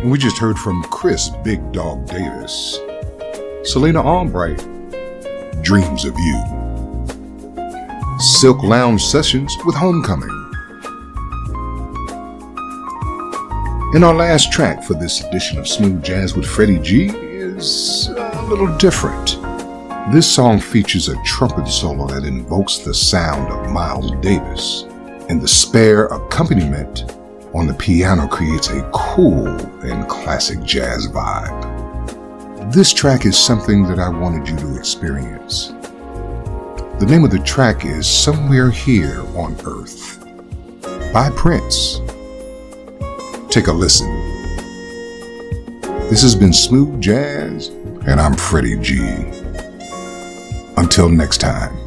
We just heard from Chris Big Dog Davis, Selena Albright, Dreams of You, Silk Lounge Sessions with Homecoming. And our last track for this edition of Smooth Jazz with Freddie G is a little different. This song features a trumpet solo that invokes the sound of Miles Davis, and the spare accompaniment on the piano creates a cool and classic jazz vibe. This track is something that I wanted you to experience. The name of the track is Somewhere Here on Earth by Prince. Take a listen. This has been Smooth Jazz, and I'm Freddie G. Until next time.